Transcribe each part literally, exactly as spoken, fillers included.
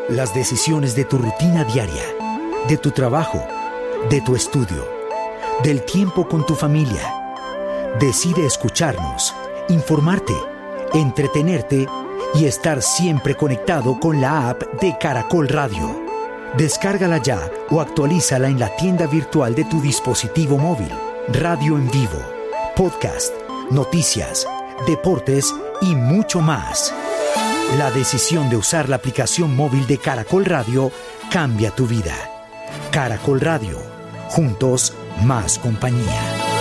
Las decisiones de tu rutina diaria, de tu trabajo, de tu estudio, del tiempo con tu familia. Decide escucharnos, informarte, entretenerte y estar siempre conectado con la app de Caracol Radio. Descárgala ya o actualízala en la tienda virtual de tu dispositivo móvil. Radio en vivo, podcast, noticias, deportes y mucho más. La decisión de usar la aplicación móvil de Caracol Radio cambia tu vida. Caracol Radio. Juntos, más compañía.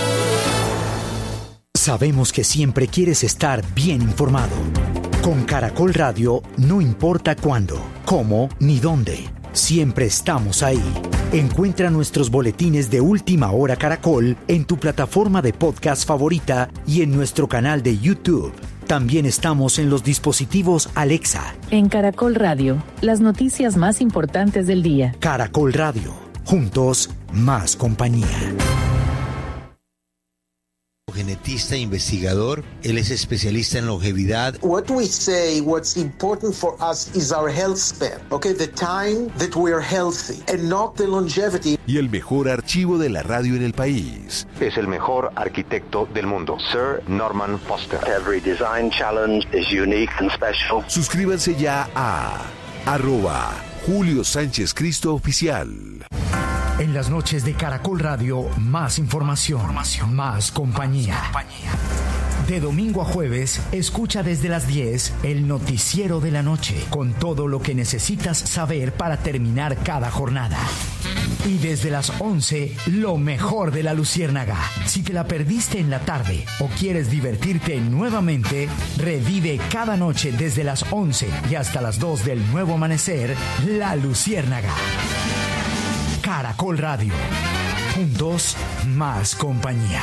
Sabemos que siempre quieres estar bien informado. Con Caracol Radio, no importa cuándo, cómo ni dónde. Siempre estamos ahí. Encuentra nuestros boletines de Última Hora Caracol en tu plataforma de podcast favorita y en nuestro canal de YouTube. También estamos en los dispositivos Alexa. En Caracol Radio, las noticias más importantes del día. Caracol Radio. Juntos, más compañía. Genetista e investigador, él es especialista en longevidad. What we say, what's important for us is our health span, okay? The time that we are healthy and not the longevity. Y el mejor archivo de la radio en el país. Es el mejor arquitecto del mundo, Sir Norman Foster. Every design challenge is unique and special. Suscríbanse ya a arroba Julio Sánchez Cristo Oficial. En las noches de Caracol Radio, más información, información más compañía. más compañía. De domingo a jueves, escucha desde las diez el noticiero de la noche, con todo lo que necesitas saber para terminar cada jornada. Y desde las once, lo mejor de la Luciérnaga. Si te la perdiste en la tarde o quieres divertirte nuevamente, revive cada noche desde las once y hasta las dos del nuevo amanecer, La Luciérnaga. Caracol Radio. Juntos, más compañía.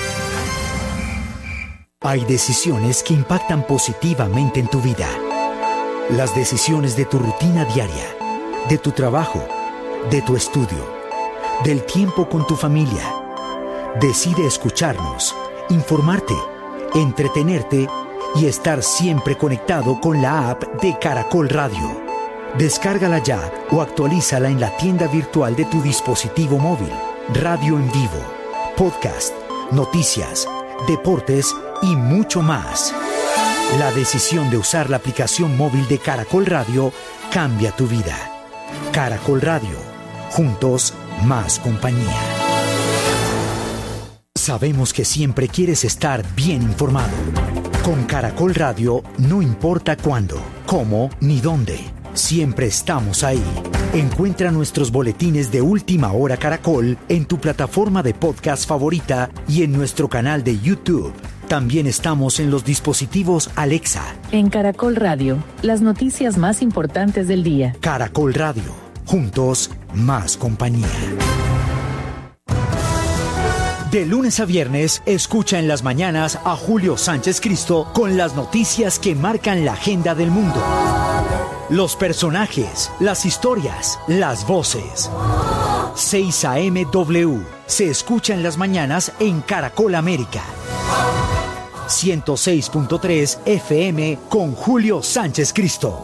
Hay decisiones que impactan positivamente en tu vida. Las decisiones de tu rutina diaria, de tu trabajo, de tu estudio, del tiempo con tu familia. Decide escucharnos, informarte, entretenerte y estar siempre conectado con la app de Caracol Radio. Descárgala ya o actualízala en la tienda virtual de tu dispositivo móvil. Radio en vivo, podcast, noticias, deportes y mucho más. La decisión de usar la aplicación móvil de Caracol Radio cambia tu vida. Caracol Radio. Juntos, más compañía. Sabemos que siempre quieres estar bien informado. Con Caracol Radio, no importa cuándo, cómo ni dónde. Siempre estamos ahí. Encuentra nuestros boletines de Última Hora Caracol en tu plataforma de podcast favorita y en nuestro canal de YouTube. También estamos en los dispositivos Alexa. En Caracol Radio, las noticias más importantes del día. Caracol Radio. Juntos, más compañía. De lunes a viernes, escucha en las mañanas a Julio Sánchez Cristo con las noticias que marcan la agenda del mundo. Los personajes, las historias, las voces. seis A M W se escucha en las mañanas en Caracol América. ciento seis punto tres F M con Julio Sánchez Cristo.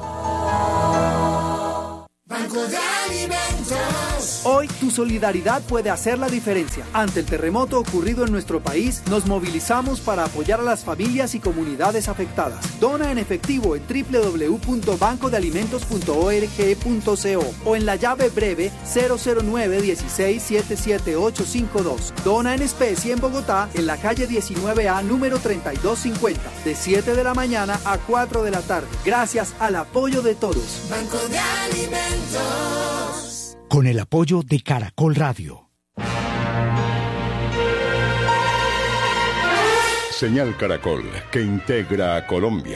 Banco de Alimentos. Hoy tu solidaridad puede hacer la diferencia. Ante el terremoto ocurrido en nuestro país, nos movilizamos para apoyar a las familias y comunidades afectadas. Dona en efectivo en doble u doble u doble u punto banco de alimentos punto org punto co o en la llave breve cero cero nueve dieciséis setenta y siete ochocientos cincuenta y dos. Dona en especie en Bogotá, en la calle diecinueve A, número treinta y dos cincuenta, de siete de la mañana a cuatro de la tarde. Gracias al apoyo de todos. Banco de Alimentos. Con el apoyo de Caracol Radio. Señal Caracol, que integra a Colombia.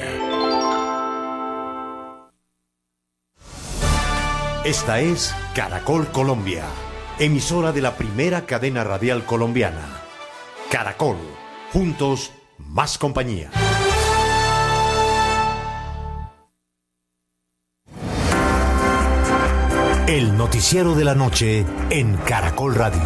Esta es Caracol Colombia, emisora de la primera cadena radial colombiana. Caracol, juntos, más compañía. El noticiero de la noche en Caracol Radio.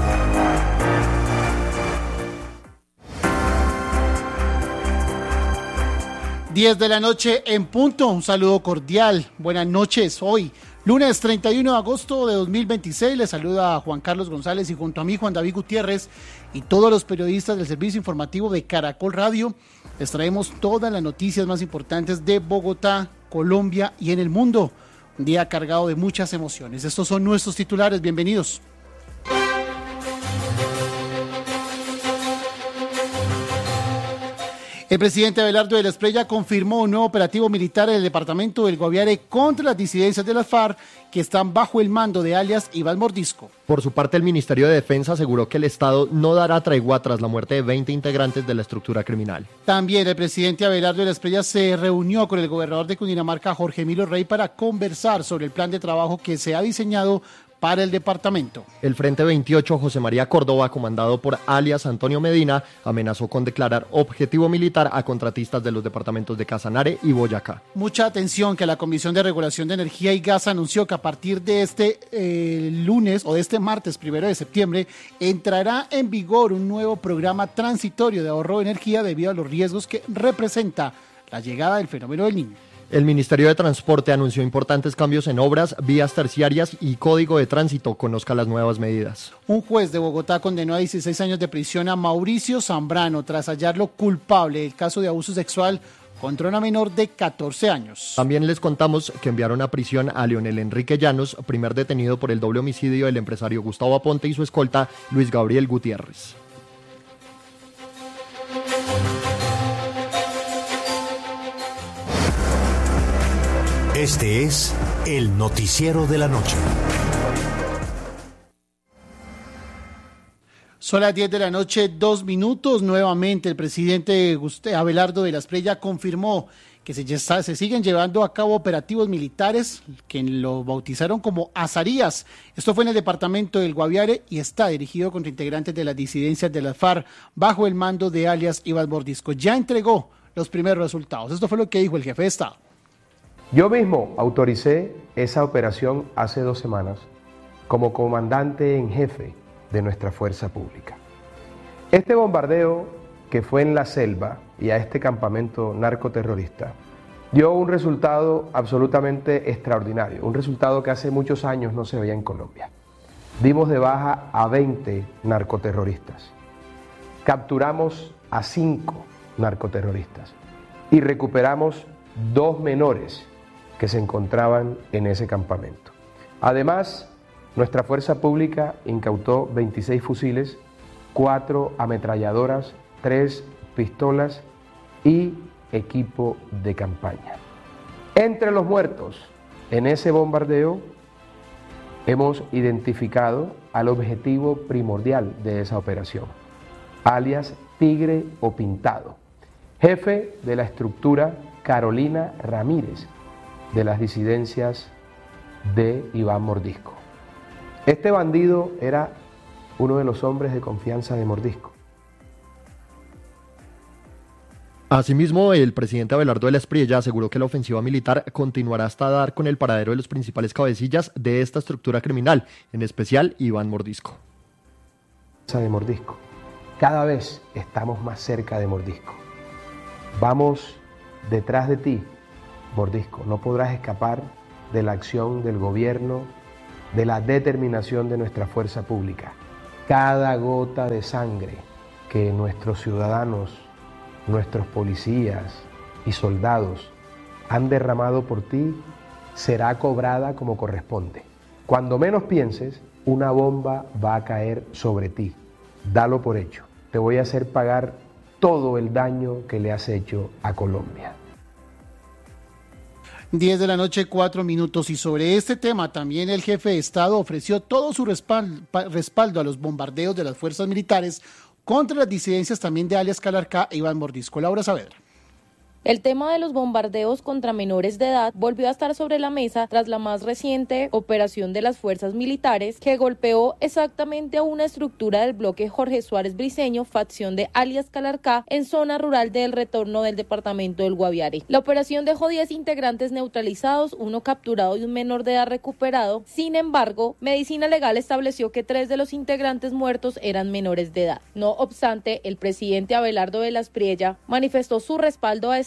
diez de la noche en punto, un saludo cordial, buenas noches, hoy lunes treinta y uno de agosto de dos mil veintiséis, les saluda a Juan Carlos González y junto a mí Juan David Gutiérrez y todos los periodistas del servicio informativo de Caracol Radio, les traemos todas las noticias más importantes de Bogotá, Colombia y en el mundo, un día cargado de muchas emociones. Estos son nuestros titulares, bienvenidos. El presidente Abelardo de la Espriella confirmó un nuevo operativo militar en el departamento del Guaviare contra las disidencias de las FARC que están bajo el mando de alias Iván Mordisco. Por su parte, el Ministerio de Defensa aseguró que el Estado no dará tregua tras la muerte de veinte integrantes de la estructura criminal. También el presidente Abelardo de la Espriella se reunió con el gobernador de Cundinamarca, Jorge Emilio Rey, para conversar sobre el plan de trabajo que se ha diseñado para el departamento. El Frente veintiocho, José María Córdoba, comandado por alias Antonio Medina, amenazó con declarar objetivo militar a contratistas de los departamentos de Casanare y Boyacá. Mucha atención que la Comisión de Regulación de Energía y Gas anunció que a partir de este eh, lunes o de este martes primero de septiembre entrará en vigor un nuevo programa transitorio de ahorro de energía debido a los riesgos que representa la llegada del fenómeno del Niño. El Ministerio de Transporte anunció importantes cambios en obras, vías terciarias y código de tránsito. Conozca las nuevas medidas. Un juez de Bogotá condenó a dieciséis años de prisión a Mauricio Zambrano tras hallarlo culpable del caso de abuso sexual contra una menor de catorce años. También les contamos que enviaron a prisión a Leonel Enrique Llanos, primer detenido por el doble homicidio del empresario Gustavo Aponte y su escolta Luis Gabriel Gutiérrez. Este es el noticiero de la noche. Son las diez de la noche, dos minutos. Nuevamente el presidente Abelardo de la Espriella confirmó que se, se siguen llevando a cabo operativos militares que lo bautizaron como Azarías. Esto fue en el departamento del Guaviare y está dirigido contra integrantes de las disidencias de las FARC bajo el mando de alias Iván Mordisco. Ya entregó los primeros resultados. Esto fue lo que dijo el jefe de Estado. Yo mismo autoricé esa operación hace dos semanas como comandante en jefe de nuestra fuerza pública. Este bombardeo que fue en la selva y a este campamento narcoterrorista dio un resultado absolutamente extraordinario, un resultado que hace muchos años no se veía en Colombia. Dimos de baja a veinte narcoterroristas, capturamos a cinco narcoterroristas y recuperamos dos menores que se encontraban en ese campamento. Además, nuestra fuerza pública incautó veintiséis fusiles, cuatro ametralladoras, tres pistolas y equipo de campaña. Entre los muertos en ese bombardeo hemos identificado al objetivo primordial de esa operación, alias Tigre o Pintado, jefe de la estructura Carolina Ramírez, de las disidencias de Iván Mordisco. Este bandido era uno de los hombres de confianza de Mordisco. Asimismo, el presidente Abelardo de la Espriella aseguró que la ofensiva militar continuará hasta dar con el paradero de los principales cabecillas de esta estructura criminal, en especial Iván Mordisco. De Mordisco. Cada vez estamos más cerca de Mordisco. Vamos detrás de ti, Mordisco. No podrás escapar de la acción del gobierno, de la determinación de nuestra fuerza pública. Cada gota de sangre que nuestros ciudadanos, nuestros policías y soldados han derramado por ti será cobrada como corresponde. Cuando menos pienses, una bomba va a caer sobre ti. Dalo por hecho. Te voy a hacer pagar todo el daño que le has hecho a Colombia. diez de la noche, cuatro minutos. Y sobre este tema también el jefe de Estado ofreció todo su respaldo, respaldo a los bombardeos de las fuerzas militares contra las disidencias también de alias Calarcá e Iván Mordisco. Laura Saavedra. El tema de los bombardeos contra menores de edad volvió a estar sobre la mesa tras la más reciente operación de las fuerzas militares que golpeó exactamente a una estructura del bloque Jorge Suárez Briceño, facción de alias Calarcá, en zona rural del Retorno del departamento del Guaviare. La operación dejó diez integrantes neutralizados, uno capturado y un menor de edad recuperado. Sin embargo, Medicina Legal estableció que tres de los integrantes muertos eran menores de edad. No obstante, el presidente Abelardo de la Espriella manifestó su respaldo a esta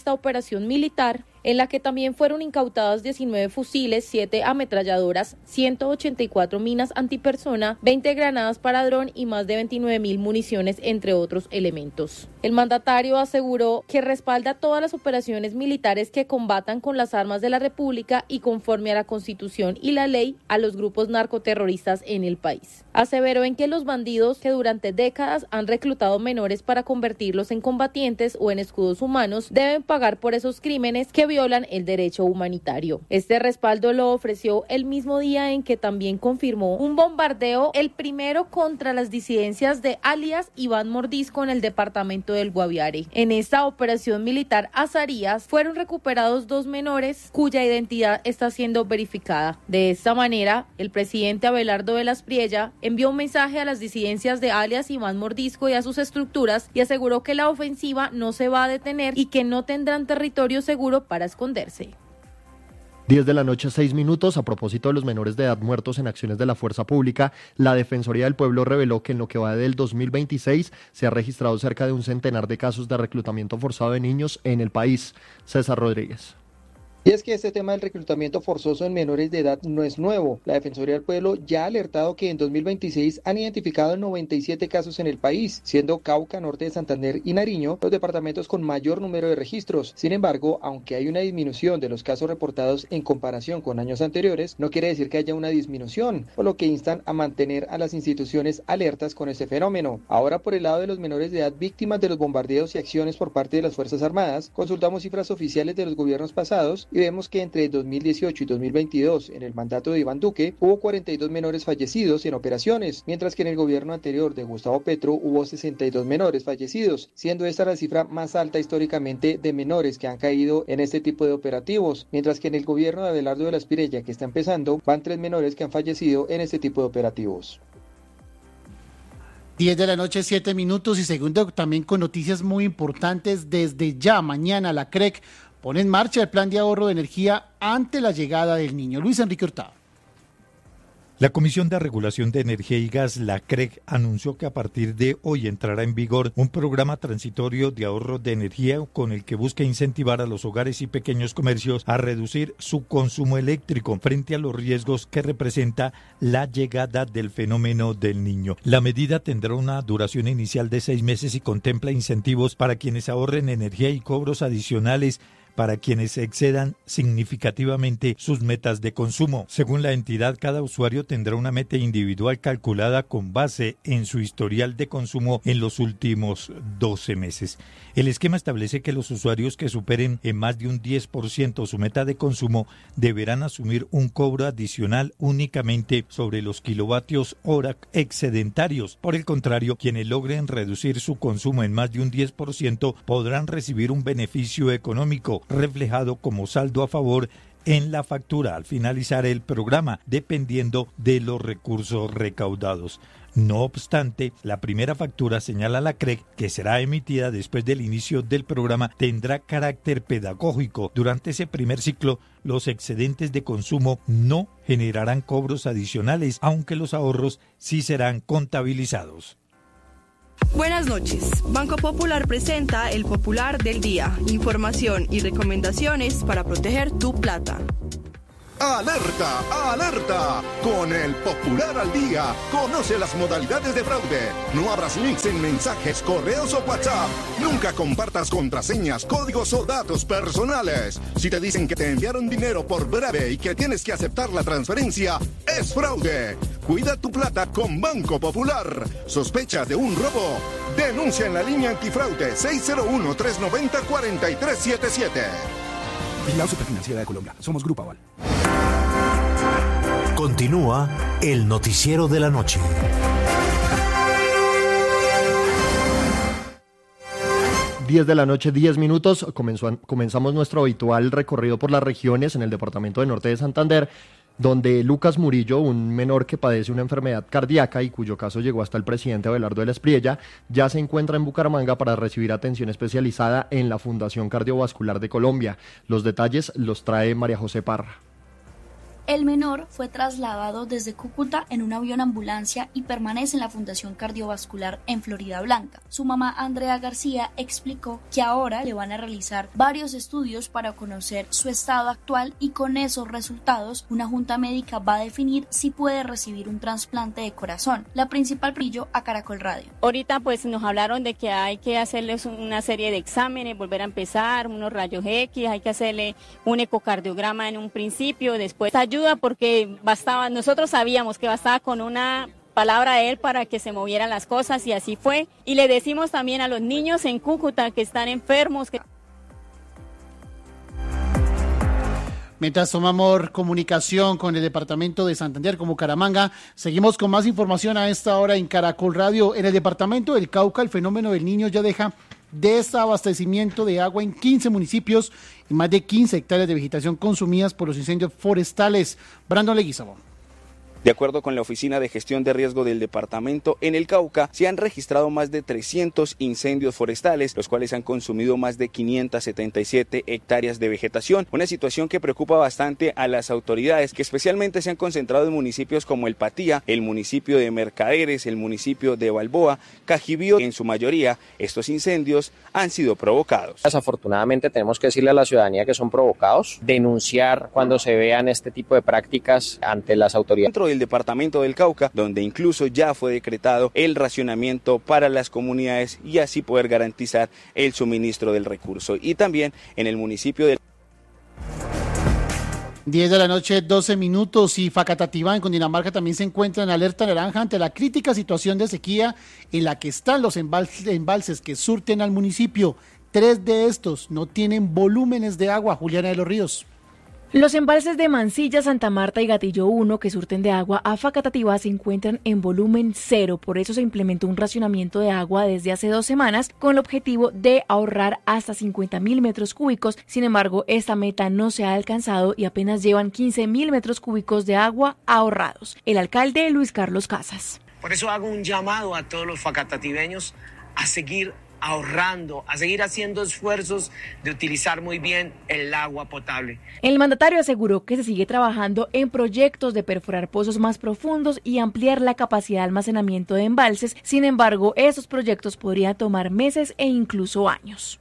esta operación militar, en la que también fueron incautadas diecinueve fusiles, siete ametralladoras, ciento ochenta y cuatro minas antipersona, veinte granadas para dron y más de veintinueve mil municiones, entre otros elementos. El mandatario aseguró que respalda todas las operaciones militares que combatan con las armas de la República y conforme a la Constitución y la ley a los grupos narcoterroristas en el país. Aseveró en que los bandidos que durante décadas han reclutado menores para convertirlos en combatientes o en escudos humanos deben pagar por esos crímenes que violan el derecho humanitario. Este respaldo lo ofreció el mismo día en que también confirmó un bombardeo, el primero contra las disidencias de alias Iván Mordisco en el departamento del Guaviare. En esta operación militar Azarías fueron recuperados dos menores cuya identidad está siendo verificada. De esta manera, el presidente Abelardo de la Espriella envió un mensaje a las disidencias de alias Iván Mordisco y a sus estructuras y aseguró que la ofensiva no se va a detener y que no tendrán territorio seguro para esconderse. diez de la noche, seis minutos. A propósito de los menores de edad muertos en acciones de la fuerza pública, la Defensoría del Pueblo reveló que en lo que va del dos mil veintiséis se ha registrado cerca de un centenar de casos de reclutamiento forzado de niños en el país. César Rodríguez. Y es que este tema del reclutamiento forzoso en menores de edad no es nuevo. La Defensoría del Pueblo ya ha alertado que en dos mil veintiséis han identificado noventa y siete casos en el país, siendo Cauca, Norte de Santander y Nariño los departamentos con mayor número de registros. Sin embargo, aunque hay una disminución de los casos reportados en comparación con años anteriores, no quiere decir que haya una disminución, por lo que instan a mantener a las instituciones alertas con este fenómeno. Ahora, por el lado de los menores de edad víctimas de los bombardeos y acciones por parte de las Fuerzas Armadas, consultamos cifras oficiales de los gobiernos pasados y vemos que entre dos mil dieciocho y dos mil veintidós, en el mandato de Iván Duque, hubo cuarenta y dos menores fallecidos en operaciones, mientras que en el gobierno anterior de Gustavo Petro hubo sesenta y dos menores fallecidos, siendo esta la cifra más alta históricamente de menores que han caído en este tipo de operativos, mientras que en el gobierno de Abelardo de la Espriella, que está empezando, van tres menores que han fallecido en este tipo de operativos. diez de la noche, siete minutos, y segundo, también con noticias muy importantes. Desde ya, mañana, la C R E C pone en marcha el plan de ahorro de energía ante la llegada del niño. Luis Enrique Hurtado. La Comisión de Regulación de Energía y Gas, la C R E C, anunció que a partir de hoy entrará en vigor un programa transitorio de ahorro de energía con el que busca incentivar a los hogares y pequeños comercios a reducir su consumo eléctrico frente a los riesgos que representa la llegada del fenómeno del niño. La medida tendrá una duración inicial de seis meses y contempla incentivos para quienes ahorren energía y cobros adicionales para quienes excedan significativamente sus metas de consumo. Según la entidad, cada usuario tendrá una meta individual calculada con base en su historial de consumo en los últimos doce meses. El esquema establece que los usuarios que superen en más de un diez por ciento su meta de consumo deberán asumir un cobro adicional únicamente sobre los kilovatios hora excedentarios. Por el contrario, quienes logren reducir su consumo en más de un diez por ciento podrán recibir un beneficio económico reflejado como saldo a favor en la factura al finalizar el programa, dependiendo de los recursos recaudados. No obstante, la primera factura, señala la C R E C, que será emitida después del inicio del programa, tendrá carácter pedagógico. Durante ese primer ciclo, los excedentes de consumo no generarán cobros adicionales, aunque los ahorros sí serán contabilizados. Buenas noches. Banco Popular presenta el Popular del Día. Información y recomendaciones para proteger tu plata. ¡Alerta! ¡Alerta! Con el Popular al Día, conoce las modalidades de fraude. No abras links en mensajes, correos o WhatsApp. Nunca compartas contraseñas, códigos o datos personales. Si te dicen que te enviaron dinero por breve y que tienes que aceptar la transferencia, es fraude. Cuida tu plata con Banco Popular. ¿Sospechas de un robo? Denuncia en la línea antifraude seis cero uno, tres nueve cero, cuatro tres siete siete. Vigilado Superfinanciera de Colombia. Somos Grupo Aval. Continúa el noticiero de la noche. diez de la noche, diez minutos. Comenzó, comenzamos nuestro habitual recorrido por las regiones en el departamento de Norte de Santander, donde Lucas Murillo, un menor que padece una enfermedad cardíaca y cuyo caso llegó hasta el presidente Abelardo de la Espriella, ya se encuentra en Bucaramanga para recibir atención especializada en la Fundación Cardiovascular de Colombia. Los detalles los trae María José Parra. El menor fue trasladado desde Cúcuta en un avión ambulancia y permanece en la Fundación Cardiovascular en Florida Blanca. Su mamá, Andrea García, explicó que ahora le van a realizar varios estudios para conocer su estado actual y con esos resultados una junta médica va a definir si puede recibir un trasplante de corazón. La principal brillo a Caracol Radio. Ahorita pues nos hablaron de que hay que hacerles una serie de exámenes, volver a empezar, unos rayos X, hay que hacerle un ecocardiograma en un principio, después ayuda porque bastaba, nosotros sabíamos que bastaba con una palabra de él para que se movieran las cosas y así fue. Y le decimos también a los niños en Cúcuta que están enfermos. Que... Mientras tomamos comunicación con el departamento de Santander como Bucaramanga, seguimos con más información a esta hora en Caracol Radio. En el departamento del Cauca, el fenómeno del Niño ya deja desabastecimiento de agua en quince municipios y más de quince hectáreas de vegetación consumidas por los incendios forestales. Brandon Leguizamo. De acuerdo con la Oficina de Gestión de Riesgo del departamento, en el Cauca se han registrado más de trescientos incendios forestales, los cuales han consumido más de quinientas setenta y siete hectáreas de vegetación, una situación que preocupa bastante a las autoridades, que especialmente se han concentrado en municipios como El Patía, el municipio de Mercaderes, el municipio de Balboa, Cajibío. En su mayoría, estos incendios han sido provocados. Desafortunadamente tenemos que decirle a la ciudadanía que son provocados, denunciar cuando se vean este tipo de prácticas ante las autoridades. Dentro del departamento del Cauca, donde incluso ya fue decretado el racionamiento para las comunidades y así poder garantizar el suministro del recurso. Y también en el municipio de diez de la noche, doce minutos, y Facatativá en Cundinamarca también se encuentra en alerta naranja ante la crítica situación de sequía en la que están los embalses, embalses que surten al municipio. Tres de estos no tienen volúmenes de agua. Juliana de los Ríos. Los embalses de Mansilla, Santa Marta y Gatillo uno que surten de agua a Facatativá se encuentran en volumen cero. Por eso se implementó un racionamiento de agua desde hace dos semanas con el objetivo de ahorrar hasta cincuenta mil metros cúbicos. Sin embargo, esta meta no se ha alcanzado y apenas llevan quince mil metros cúbicos de agua ahorrados. El alcalde Luis Carlos Casas. Por eso hago un llamado a todos los facatativeños a seguir ahorrando, a seguir haciendo esfuerzos de utilizar muy bien el agua potable. El mandatario aseguró que se sigue trabajando en proyectos de perforar pozos más profundos y ampliar la capacidad de almacenamiento de embalses. Sin embargo, esos proyectos podrían tomar meses e incluso años.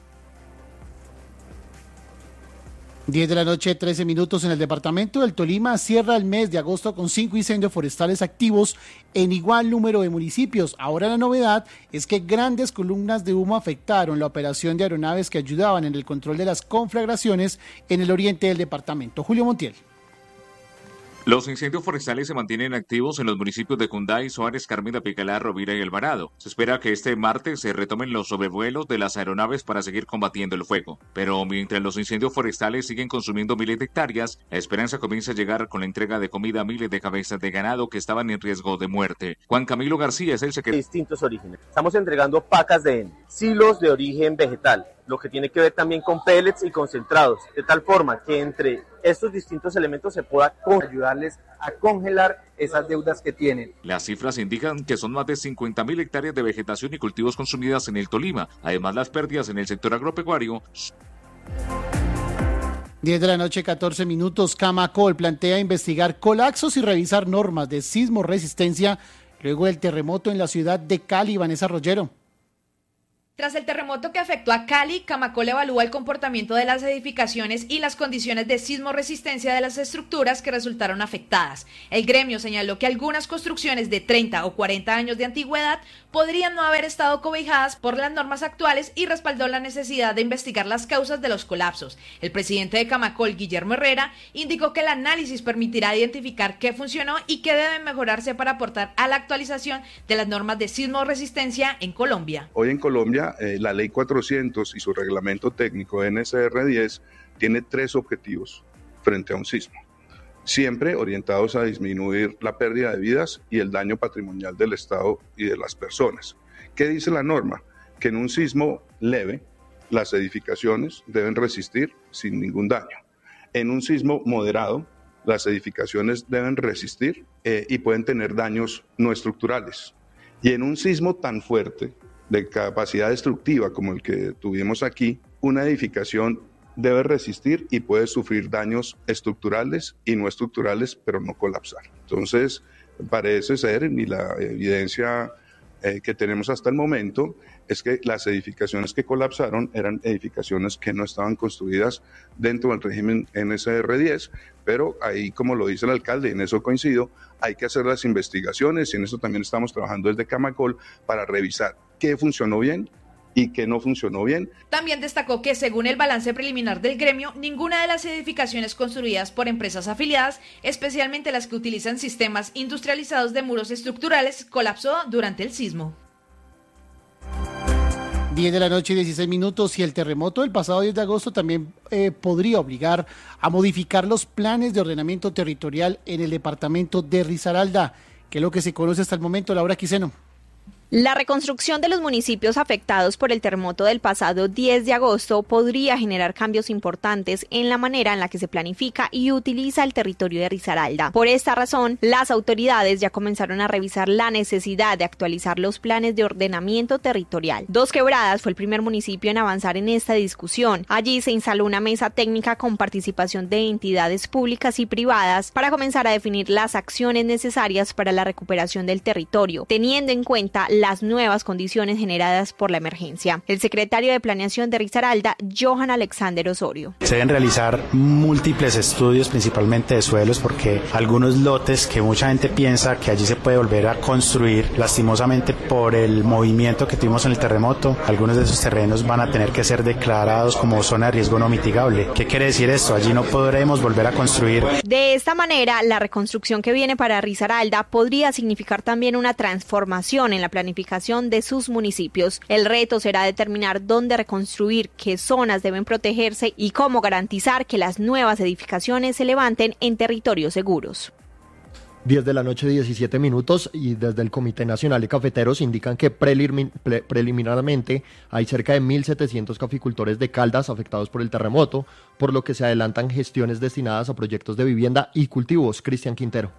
diez de la noche, trece minutos. En el departamento del Tolima cierra el mes de agosto con cinco incendios forestales activos en igual número de municipios. Ahora la novedad es que grandes columnas de humo afectaron la operación de aeronaves que ayudaban en el control de las conflagraciones en el oriente del departamento. Julio Montiel. Los incendios forestales se mantienen activos en los municipios de Cunday, Suárez, Carmen, Picalá, Rovira y Alvarado. Se espera que este martes se retomen los sobrevuelos de las aeronaves para seguir combatiendo el fuego. Pero mientras los incendios forestales siguen consumiendo miles de hectáreas, la esperanza comienza a llegar con la entrega de comida a miles de cabezas de ganado que estaban en riesgo de muerte. Juan Camilo García es el secretario. Distintos orígenes. Estamos entregando pacas de heno, silos de origen vegetal, lo que tiene que ver también con pellets y concentrados, de tal forma que entre estos distintos elementos se pueda ayudarles a congelar esas deudas que tienen. Las cifras indican que son más de cincuenta mil hectáreas de vegetación y cultivos consumidas en el Tolima. Además, las pérdidas en el sector agropecuario. diez de la noche, catorce minutos. Camacol plantea investigar colapsos y revisar normas de sismo resistencia luego del terremoto en la ciudad de Cali. Vanessa Rollero. Tras el terremoto que afectó a Cali, Camacol evalúa el comportamiento de las edificaciones y las condiciones de sismo resistencia de las estructuras que resultaron afectadas. El gremio señaló que algunas construcciones de treinta o cuarenta años de antigüedad podrían no haber estado cobijadas por las normas actuales y respaldó la necesidad de investigar las causas de los colapsos. El presidente de Camacol, Guillermo Herrera, indicó que el análisis permitirá identificar qué funcionó y qué debe mejorarse para aportar a la actualización de las normas de sismo resistencia en Colombia. Hoy en Colombia, Eh, la ley cuatrocientos y su reglamento técnico N S R diez tiene tres objetivos frente a un sismo, siempre orientados a disminuir la pérdida de vidas y el daño patrimonial del Estado y de las personas. ¿Qué dice la norma? Que en un sismo leve las edificaciones deben resistir sin ningún daño. En un sismo moderado las edificaciones deben resistir eh, y pueden tener daños no estructurales. Y en un sismo tan fuerte de capacidad destructiva como el que tuvimos aquí, una edificación debe resistir y puede sufrir daños estructurales y no estructurales, pero no colapsar. Entonces, parece ser, y la evidencia eh, que tenemos hasta el momento, es que las edificaciones que colapsaron eran edificaciones que no estaban construidas dentro del régimen N S R diez, pero ahí, como lo dice el alcalde, y en eso coincido, hay que hacer las investigaciones, y en eso también estamos trabajando desde Camacol para revisar qué funcionó bien y qué no funcionó bien. También destacó que según el balance preliminar del gremio, ninguna de las edificaciones construidas por empresas afiliadas, especialmente las que utilizan sistemas industrializados de muros estructurales, colapsó durante el sismo. diez de la noche y dieciséis minutos, y el terremoto del pasado diez de agosto también eh, podría obligar a modificar los planes de ordenamiento territorial en el departamento de Risaralda, que es lo que se conoce hasta el momento. Laura Quiseno. La reconstrucción de los municipios afectados por el terremoto del pasado diez de agosto podría generar cambios importantes en la manera en la que se planifica y utiliza el territorio de Risaralda. Por esta razón, las autoridades ya comenzaron a revisar la necesidad de actualizar los planes de ordenamiento territorial. Dos Quebradas fue el primer municipio en avanzar en esta discusión. Allí se instaló una mesa técnica con participación de entidades públicas y privadas para comenzar a definir las acciones necesarias para la recuperación del territorio, teniendo en cuenta las nuevas condiciones generadas por la emergencia. El secretario de Planeación de Risaralda, Johan Alexander Osorio. Se deben realizar múltiples estudios, principalmente de suelos, porque algunos lotes que mucha gente piensa que allí se puede volver a construir, lastimosamente por el movimiento que tuvimos en el terremoto, algunos de esos terrenos van a tener que ser declarados como zona de riesgo no mitigable. ¿Qué quiere decir esto? Allí no podremos volver a construir. De esta manera, la reconstrucción que viene para Risaralda podría significar también una transformación en la planificación de sus municipios. El reto será determinar dónde reconstruir, qué zonas deben protegerse y cómo garantizar que las nuevas edificaciones se levanten en territorios seguros. diez de la noche, diecisiete minutos, y desde el Comité Nacional de Cafeteros indican que prelim- pre- preliminarmente hay cerca de mil setecientos caficultores de Caldas afectados por el terremoto, por lo que se adelantan gestiones destinadas a proyectos de vivienda y cultivos. Cristian Quintero.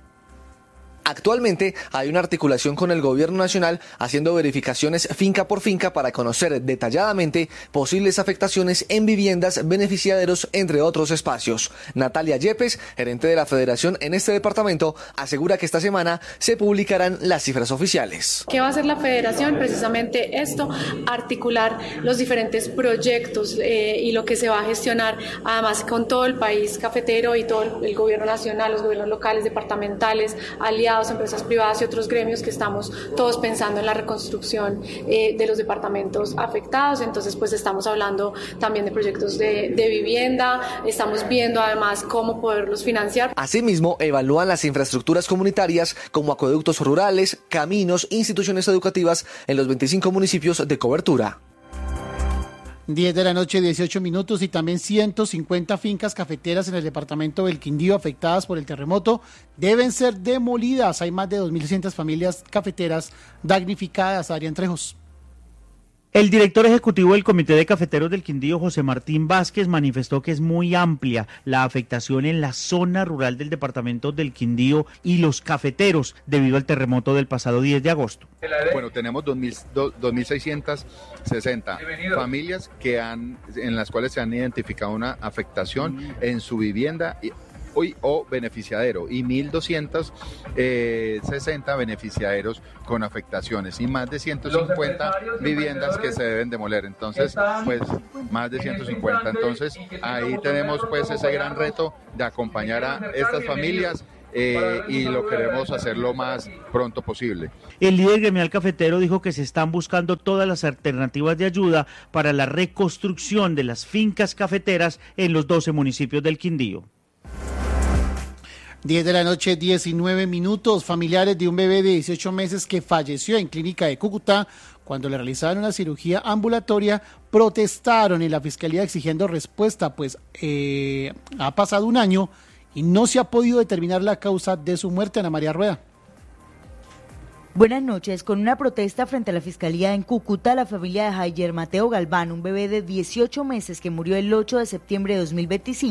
Actualmente hay una articulación con el gobierno nacional haciendo verificaciones finca por finca para conocer detalladamente posibles afectaciones en viviendas, beneficiaderos, entre otros espacios. Natalia Yepes, gerente de la federación en este departamento, asegura que esta semana se publicarán las cifras oficiales. ¿Qué va a hacer la federación? Precisamente esto, articular los diferentes proyectos eh, y lo que se va a gestionar, además con todo el país cafetero y todo el, el gobierno nacional, los gobiernos locales, departamentales, aliados, empresas privadas y otros gremios, que estamos todos pensando en la reconstrucción eh, de los departamentos afectados. Entonces, pues estamos hablando también de proyectos de, de vivienda, estamos viendo además cómo poderlos financiar. Asimismo, evalúan las infraestructuras comunitarias como acueductos rurales, caminos, instituciones educativas en los veinticinco municipios de cobertura. diez de la noche, dieciocho minutos, y también ciento cincuenta fincas cafeteras en el departamento del Quindío afectadas por el terremoto deben ser demolidas. Hay más de dos mil seiscientas familias cafeteras damnificadas. Adrián Trejos. El director ejecutivo del Comité de Cafeteros del Quindío, José Martín Vázquez, manifestó que es muy amplia la afectación en la zona rural del departamento del Quindío y los cafeteros debido al terremoto del pasado diez de agosto. Bueno, tenemos dos mil seiscientas sesenta familias que han, en las cuales se han identificado una afectación en su vivienda y, hoy, o beneficiadero, y mil doscientos sesenta beneficiaderos con afectaciones y más de ciento cincuenta viviendas que se deben demoler. Entonces, pues más de ciento cincuenta. Entonces, ahí tenemos pues ese gran reto de acompañar a estas familias. Eh, y lo queremos hacer lo más pronto posible. El líder gremial cafetero dijo que se están buscando todas las alternativas de ayuda para la reconstrucción de las fincas cafeteras en los doce municipios del Quindío. diez de la noche, diecinueve minutos. Familiares de un bebé de dieciocho meses que falleció en clínica de Cúcuta cuando le realizaban una cirugía ambulatoria protestaron en la fiscalía exigiendo respuesta, pues eh, ha pasado un año y no se ha podido determinar la causa de su muerte. Ana María Rueda. Buenas noches. Con una protesta frente a la Fiscalía en Cúcuta, la familia de Javier Mateo Galván, un bebé de dieciocho meses que murió el ocho de septiembre de dos mil veinticinco,